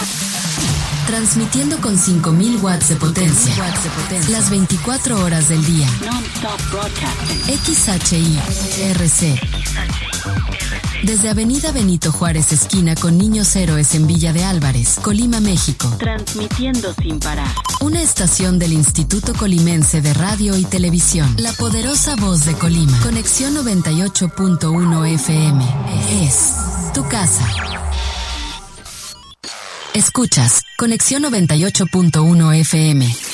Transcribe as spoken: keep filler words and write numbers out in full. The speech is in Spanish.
Transmitiendo con cinco mil watts de potencia. Las veinticuatro horas del día. X H I R C. Desde Avenida Benito Juárez, esquina con Niños Héroes en Villa de Álvarez, Colima, México. Transmitiendo sin parar. Una estación del Instituto Colimense de Radio y Televisión. La poderosa voz de Colima. Conexión noventa y ocho punto uno F M. Es tu casa. Escuchas Conexión noventa y ocho punto uno F M.